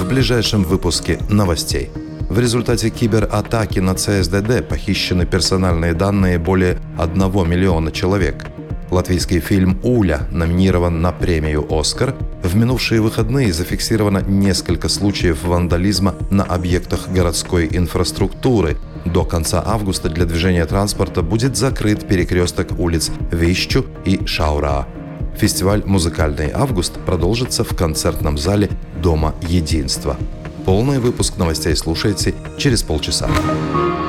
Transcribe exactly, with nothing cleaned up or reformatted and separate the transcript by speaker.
Speaker 1: ближайшем выпуске новостей. В результате кибератаки на си эс ди ди похищены персональные данные более одного миллиона человек. Латвийский фильм «Уля» номинирован на премию «Оскар». В минувшие выходные зафиксировано несколько случаев вандализма на объектах городской инфраструктуры. До конца августа для движения транспорта будет закрыт перекресток улиц Вищу и Шаураа. Фестиваль «Музыкальный август» продолжится в концертном зале Дома Единства. Полный выпуск новостей слушайте через полчаса.